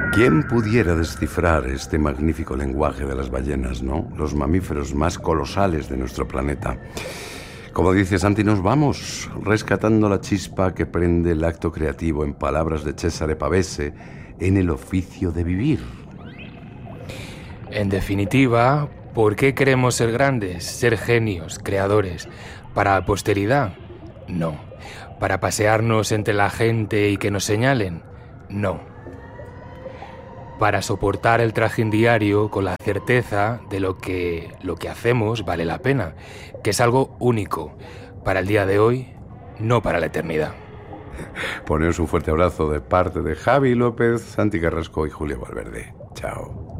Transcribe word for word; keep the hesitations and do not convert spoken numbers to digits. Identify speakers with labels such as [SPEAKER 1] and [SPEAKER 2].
[SPEAKER 1] ¿Quién pudiera descifrar este magnífico lenguaje de las ballenas, no? Los mamíferos más colosales de nuestro planeta. Como dice Santi, nos vamos rescatando la chispa que prende el acto creativo, en palabras de Cesare Pavese, en el oficio de vivir.
[SPEAKER 2] En definitiva, ¿por qué queremos ser grandes, ser genios, creadores? ¿Para la posteridad? No. ¿Para pasearnos entre la gente y que nos señalen? No. Para soportar el trajín diario con la certeza de lo que lo que hacemos vale la pena, que es algo único para el día de hoy, no para la eternidad.
[SPEAKER 1] Poneos un fuerte abrazo de parte de Javi López, Santi Carrasco y Julio Valverde. Chao.